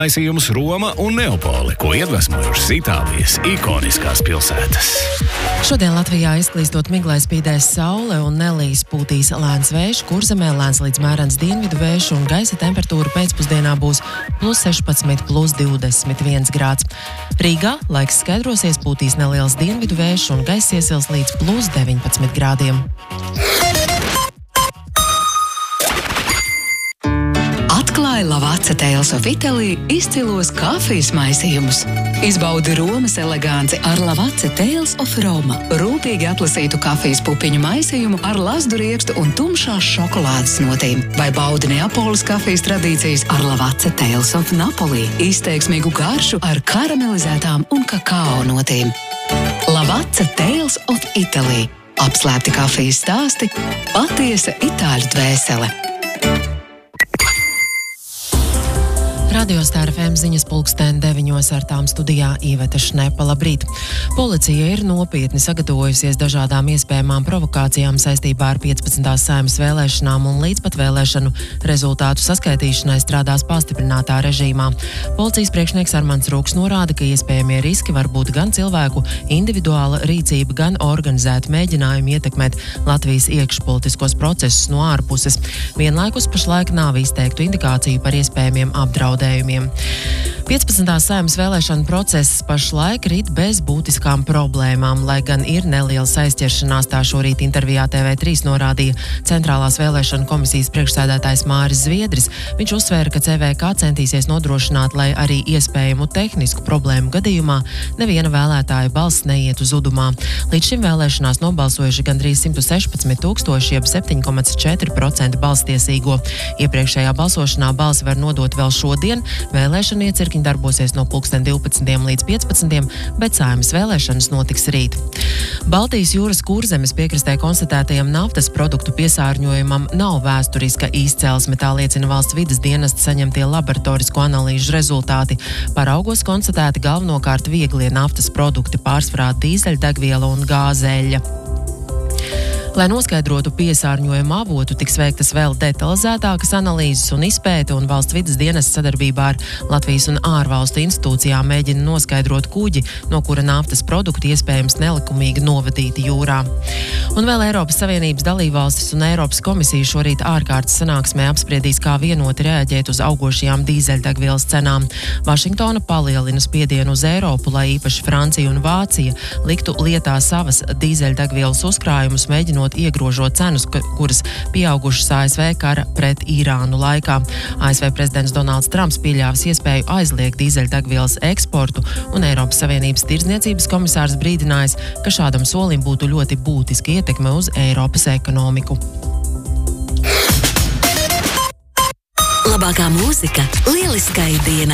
Maisījums Roma un Neapole, ko iedvesmojušas Itālijas ikoniskās pilsētas. Šodien Latvijā izklīstot miglai spīdēs saule un nelīs pūtīs lēns vējš, Kurzemē lēns līdz mērens dienvidu vējš un gaisa temperatūra pēcpusdienā būs +16, +21 grāds. Rīgā laiks skaidrosies, pūtīs neliels dienvidu vējš un gaisa iesils līdz +19 grādiem. Atklāja Lavazza Tales of Italy izcilos kafijas maisījumus. Izbaudi Romas eleganci ar Lavazza Tales of Roma. Rūpīgi atlasītu kafijas pupiņu maisījumu ar lazdu riekstu un tumšās šokolādes notīm. Vai baudi Neapoles kafijas tradīcijas ar Lavazza Tales of Napoli. Izteiksmīgu garšu ar karamelizētām un kakao notīm. Lavazza Tales of Italy. Apslēpti kafijas stāsti, patiesa itāļu dvēsele. Radio Star FM ziņas 9:00 ar tām studijā Iveta Šnepa. Labrīt! Policija ir nopietni sagatavojusies dažādām iespējamām provokācijām saistībā ar 15. Saeimas vēlēšanām un līdz pat vēlēšanu rezultātu saskaitīšanai strādās pastiprinātā režīmā. Policijas priekšnieks Armands Rūks norāda, ka iespējamie riski var būt gan cilvēku individuāla rīcība, gan organizēta mēģinājumi ietekmēt Latvijas iekšpolitiskos procesus no ārpuses. Vienlaikus pašlaik nav izteiktu indikāciju par iespējamiem apdraudējumiem. 15. Saeimas vēlēšana process pašlaik rit bez būtiskām problēmām, lai gan ir nelielas aizķeršanās, tā šorīt intervijā TV3 norādīja Centrālās vēlēšana komisijas priekšsēdētājs Māris Zviedris. Viņš uzsvēra, ka CVK centīsies nodrošināt, lai arī iespējamu tehnisku problēmu gadījumā neviena vēlētāja balss neiet uz zudumā. Līdz šim vēlēšanās nobalsojuši gandrīz 116,000, jeb 7,4% balstiesīgo. Iepriekšējā balsošanā balsi var nodot vēl šodien. Vēlēšana iecirkņi darbosies no 12 līdz 15, bet Saeimas vēlēšanas notiks rīt. Baltijas jūras Kurzemes piekrastē konstatētajam naftas produktu piesārņojumam nav vēsturiska izcelsme, tā liecina valsts vides dienesta saņemtie laboratorisko analīžu rezultāti. Paraugos konstatēti galvenokārt vieglie naftas produkti, pārsvarā dīzeļdegviela un gāzeļa. Lai noskaidrotu piesārņojumu avotu, tiks veiktas vēl detalizētākas analīzes un izpēte, un valsts vides dienests sadarbībā ar Latvijas un ārvalstu institūcijām mēģina noskaidrot kuģi, no kura naftas produkti iespējams nelikumīgi novadīti jūrā. Un vēl Eiropas Savienības dalībvalstis un Eiropas komisija šorīt ārkārtas sanāksmē apspriedīs, kā vienoti reaģēt uz augošajām dīzeļdegvielas cenām. Vašingtona palielina spiedienu uz Eiropu, lai īpaši Francija un Vācija liktu lietā savas dīzeļdegvielas uzkrājumus, mēģinot iegrožot cenas, kuras pieaugušas ASV kara pret Irānu laikā. ASV prezidents Donalds Trumps pieļāvis iespēju aizliegt dīzeļdegvielas eksportu, un Eiropas Savienības tirdzniecības komisārs brīdinājis, ka šādam solim būtu ļoti būtiska ietekme uz Eiropas ekonomiku. Labākā mūzika lieliskai dienai.